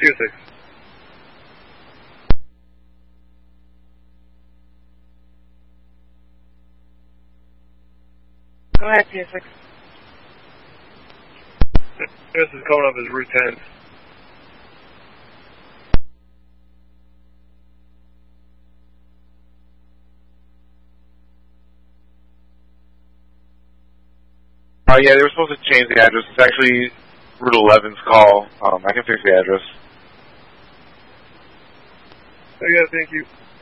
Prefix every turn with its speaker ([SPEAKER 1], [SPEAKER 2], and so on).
[SPEAKER 1] Tier 6.
[SPEAKER 2] Go ahead, Tier 6.
[SPEAKER 1] This is coming up as Route 10.
[SPEAKER 3] Yeah, they were supposed to change the address. It's actually Route 11's call. I can fix the address.
[SPEAKER 1] Okay, thank you.